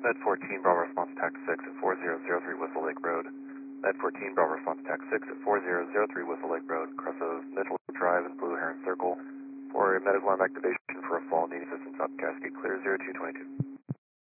Med 14, Bravo Response TAC 6 at 4003 Whistle Lake Road. Med 14, Bravo Response TAC 6 at 4003 Whistle Lake Road, cross of Mitchell Drive and Blue Heron Circle for a medical arm activation for a fall needing assistance up Cascade Clear 0222.